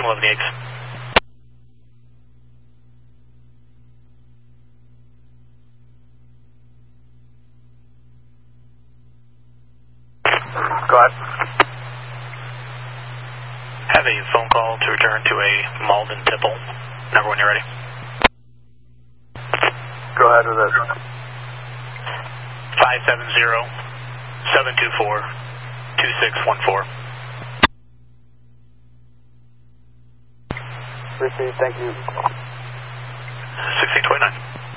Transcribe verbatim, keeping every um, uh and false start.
Stream eleven X. Go ahead. Have a phone call to return to a Malden Tipple. Number when you're ready. Go ahead with it. five seven zero, seven two four, two six one four. Received, thank you. sixteen twenty-nine.